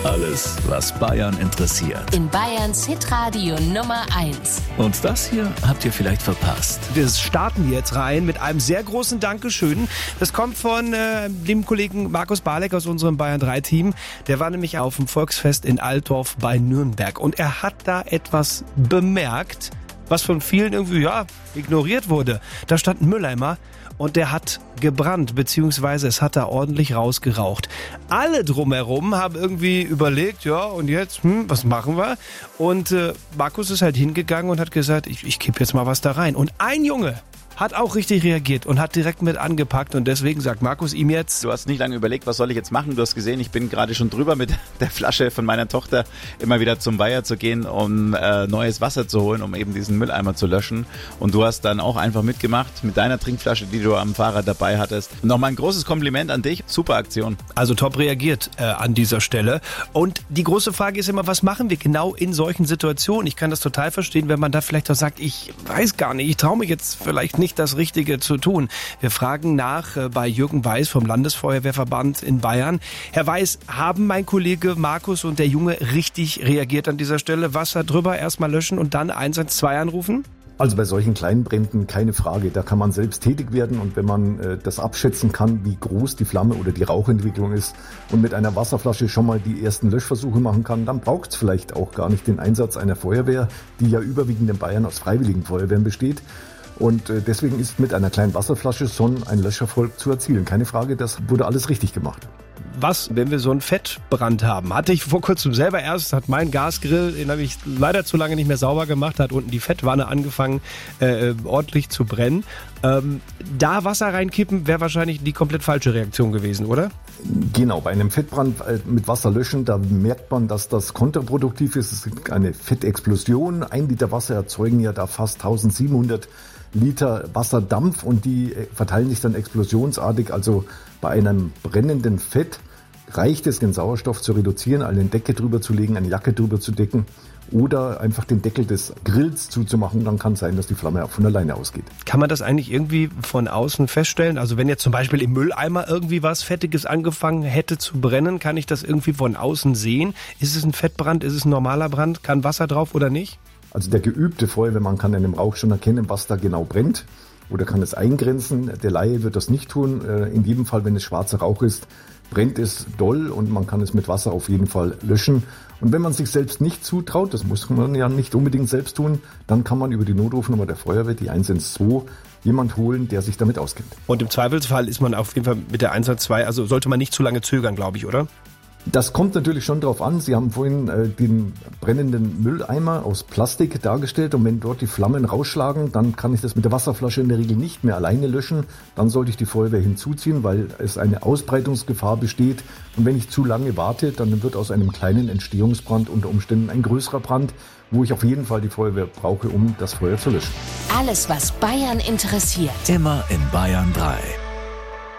Alles, was Bayern interessiert. In Bayerns Hitradio Nummer 1. Und das hier habt ihr vielleicht verpasst. Wir starten jetzt rein mit einem sehr großen Dankeschön. Das kommt von dem Kollegen Markus Barleck aus unserem Bayern 3 Team. Der war nämlich auf dem Volksfest in Altdorf bei Nürnberg. Und er hat da etwas bemerkt, was von vielen irgendwie ignoriert wurde. Da stand ein Mülleimer und der hat gebrannt, beziehungsweise es hat da ordentlich rausgeraucht. Alle drumherum haben irgendwie überlegt, und jetzt, was machen wir? Und Markus ist halt hingegangen und hat gesagt, ich kipp jetzt mal was da rein. Und ein Junge hat auch richtig reagiert und hat direkt mit angepackt und deswegen sagt Markus ihm jetzt: Du hast nicht lange überlegt, was soll ich jetzt machen? Du hast gesehen, ich bin gerade schon drüber mit der Flasche von meiner Tochter, immer wieder zum Weiher zu gehen, um neues Wasser zu holen, um eben diesen Mülleimer zu löschen. Und du hast dann auch einfach mitgemacht mit deiner Trinkflasche, die du am Fahrrad dabei hattest. Nochmal ein großes Kompliment an dich. Super Aktion. Also top reagiert an dieser Stelle. Und die große Frage ist immer, was machen wir genau in solchen Situationen? Ich kann das total verstehen, wenn man da vielleicht auch sagt, ich weiß gar nicht, ich traue mich jetzt vielleicht nicht, das Richtige zu tun. Wir fragen nach bei Jürgen Weiß vom Landesfeuerwehrverband in Bayern. Herr Weiß, haben mein Kollege Markus und der Junge richtig reagiert an dieser Stelle? Wasser drüber, erstmal löschen und dann 112 anrufen? Also bei solchen kleinen Bränden keine Frage, da kann man selbst tätig werden und wenn man das abschätzen kann, wie groß die Flamme oder die Rauchentwicklung ist und mit einer Wasserflasche schon mal die ersten Löschversuche machen kann, dann braucht es vielleicht auch gar nicht den Einsatz einer Feuerwehr, die ja überwiegend in Bayern aus freiwilligen Feuerwehren besteht. Und deswegen ist mit einer kleinen Wasserflasche schon ein Löscherfolg zu erzielen. Keine Frage, das wurde alles richtig gemacht. Was, wenn wir so einen Fettbrand haben? Hatte ich vor kurzem selber erst, hat mein Gasgrill, den habe ich leider zu lange nicht mehr sauber gemacht, hat unten die Fettwanne angefangen ordentlich zu brennen. Da Wasser reinkippen wäre wahrscheinlich die komplett falsche Reaktion gewesen, oder? Genau, bei einem Fettbrand mit Wasser löschen, da merkt man, dass das kontraproduktiv ist. Es gibt eine Fettexplosion. 1 Liter Wasser erzeugen ja da fast 1700 Liter Wasserdampf und die verteilen sich dann explosionsartig. Also bei einem brennenden Fett reicht es, den Sauerstoff zu reduzieren, eine Decke drüber zu legen, eine Jacke drüber zu decken oder einfach den Deckel des Grills zuzumachen. Dann kann es sein, dass die Flamme auch von alleine ausgeht. Kann man das eigentlich irgendwie von außen feststellen? Also wenn jetzt zum Beispiel im Mülleimer irgendwie was Fettiges angefangen hätte zu brennen, kann ich das irgendwie von außen sehen? Ist es ein Fettbrand? Ist es ein normaler Brand? Kann Wasser drauf oder nicht? Also der geübte Feuerwehrmann kann in dem Rauch schon erkennen, was da genau brennt oder kann es eingrenzen. Der Laie wird das nicht tun. In jedem Fall, wenn es schwarzer Rauch ist, brennt es doll und man kann es mit Wasser auf jeden Fall löschen. Und wenn man sich selbst nicht zutraut, das muss man ja nicht unbedingt selbst tun, dann kann man über die Notrufnummer der Feuerwehr, die 112, jemand holen, der sich damit auskennt. Und im Zweifelsfall ist man auf jeden Fall mit der 112, also sollte man nicht zu lange zögern, glaube ich, oder? Das kommt natürlich schon drauf an. Sie haben vorhin den brennenden Mülleimer aus Plastik dargestellt und wenn dort die Flammen rausschlagen, dann kann ich das mit der Wasserflasche in der Regel nicht mehr alleine löschen. Dann sollte ich die Feuerwehr hinzuziehen, weil es eine Ausbreitungsgefahr besteht. Und wenn ich zu lange warte, dann wird aus einem kleinen Entstehungsbrand unter Umständen ein größerer Brand, wo ich auf jeden Fall die Feuerwehr brauche, um das Feuer zu löschen. Alles, was Bayern interessiert. Immer in Bayern 3.